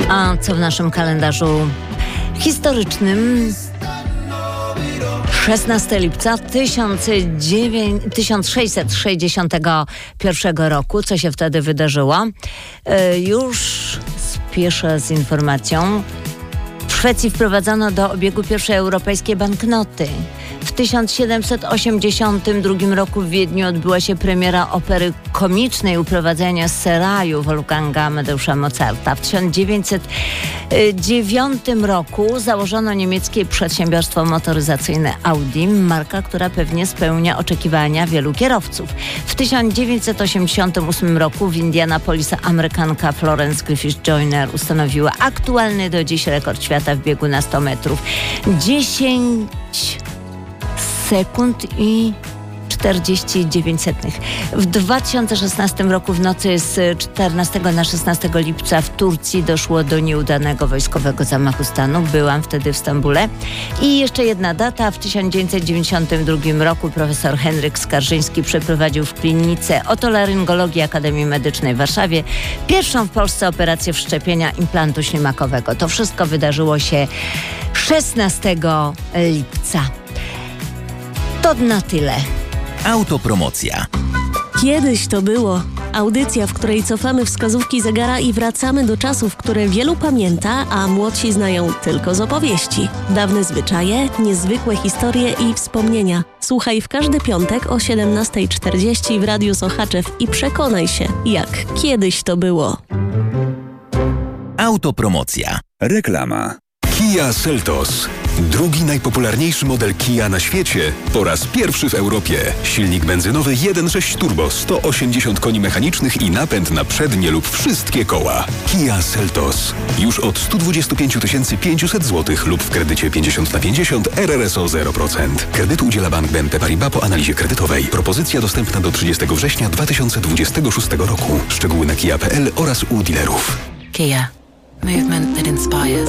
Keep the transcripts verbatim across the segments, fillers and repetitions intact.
A co w naszym kalendarzu historycznym? szesnastego lipca tysiąc sześćset sześćdziesiątego pierwszego roku. Co się wtedy wydarzyło? Yy, już spieszę z informacją. W Szwecji wprowadzono do obiegu pierwsze europejskie banknoty. W tysiąc siedemset osiemdziesiątym drugim roku w Wiedniu odbyła się premiera opery komicznej Uprowadzenie z Seraju Wolfganga Amadeusza Mozarta. W tysiąc dziewięćset dziewiątym roku założono niemieckie przedsiębiorstwo motoryzacyjne Audi, marka, która pewnie spełnia oczekiwania wielu kierowców. W tysiąc dziewięćset osiemdziesiątym ósmym roku w Indianapolis Amerykanka Florence Griffith Joyner ustanowiła aktualny do dziś rekord świata w biegu na sto metrów. dziesięć sekund i czterdzieści dziewięć setnych. W dwa tysiące szesnastym roku w nocy z czternastego na szesnastego lipca w Turcji doszło do nieudanego wojskowego zamachu stanu. Byłam wtedy w Stambule. I jeszcze jedna data. W tysiąc dziewięćset dziewięćdziesiątym drugim roku profesor Henryk Skarżyński przeprowadził w klinice otolaryngologii Akademii Medycznej w Warszawie pierwszą w Polsce operację wszczepienia implantu ślimakowego. To wszystko wydarzyło się szesnastego lipca. To na tyle. Autopromocja. Kiedyś to było. Audycja, w której cofamy wskazówki zegara i wracamy do czasów, które wielu pamięta, a młodsi znają tylko z opowieści. Dawne zwyczaje, niezwykłe historie i wspomnienia. Słuchaj w każdy piątek o siedemnasta czterdzieści w Radiu Sochaczew i przekonaj się, jak kiedyś to było. Autopromocja. Reklama. Kia Seltos. Drugi najpopularniejszy model Kia na świecie po raz pierwszy w Europie. Silnik benzynowy jeden przecinek sześć turbo, sto osiemdziesiąt koni mechanicznych i napęd na przednie lub wszystkie koła. Kia Seltos. Już od sto dwadzieścia pięć tysięcy pięćset złotych lub w kredycie pięćdziesiąt na pięćdziesiąt R R S O zero procent. Kredytu udziela Bank B N P Paribas po analizie kredytowej. Propozycja dostępna do trzydziestego września dwa tysiące dwudziestego szóstego roku. Szczegóły na kia kropka p l oraz u dealerów. Kia. Movement that inspires.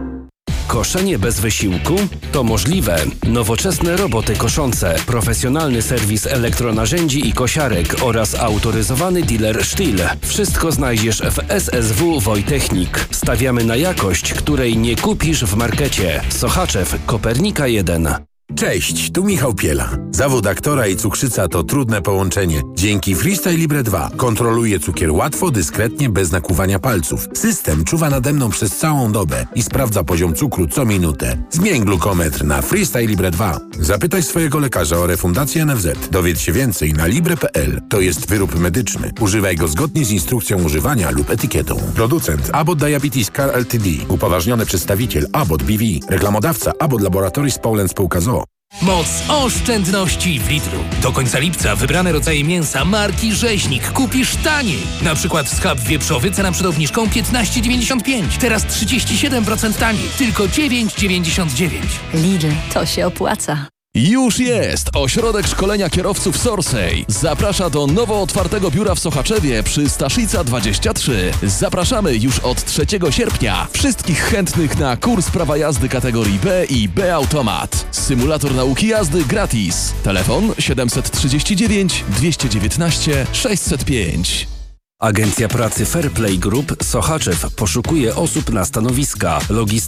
Koszenie bez wysiłku? To możliwe. Nowoczesne roboty koszące, profesjonalny serwis elektronarzędzi i kosiarek oraz autoryzowany dealer Stihl. Wszystko znajdziesz w S S W Wojtechnik. Stawiamy na jakość, której nie kupisz w markecie. Sochaczew, Kopernika jeden. Cześć, tu Michał Piela. Zawód aktora i cukrzyca to trudne połączenie. Dzięki Freestyle Libre dwa kontroluję cukier łatwo, dyskretnie, bez nakłuwania palców. System czuwa nade mną przez całą dobę i sprawdza poziom cukru co minutę. Zmień glukometr na Freestyle Libre dwa. Zapytaj swojego lekarza o refundację N F Z. Dowiedz się więcej na libre kropka p l. To jest wyrób medyczny. Używaj go zgodnie z instrukcją używania lub etykietą. Producent Abbott Diabetes Care Ltd. Upoważniony przedstawiciel Abbott B V. Reklamodawca Abbott Laboratories Poland Spółka z o o. Moc oszczędności w Lidlu. Do końca lipca wybrane rodzaje mięsa marki Rzeźnik kupisz taniej. Na przykład schab wieprzowy cena przed obniżką piętnaście dziewięćdziesiąt pięć. Teraz trzydzieści siedem procent taniej. Tylko dziewięć dziewięćdziesiąt dziewięć. Lidl, to się opłaca. Już jest! Ośrodek Szkolenia Kierowców Sorsej zaprasza do nowo otwartego biura w Sochaczewie przy Staszica dwadzieścia trzy. Zapraszamy już od trzeciego sierpnia. Wszystkich chętnych na kurs prawa jazdy kategorii B i B Automat. Symulator nauki jazdy gratis. Telefon siedemset trzydzieści dziewięć dwieście dziewiętnaście sześćset pięć. Agencja Pracy Fairplay Group Sochaczew poszukuje osób na stanowiska logistyki.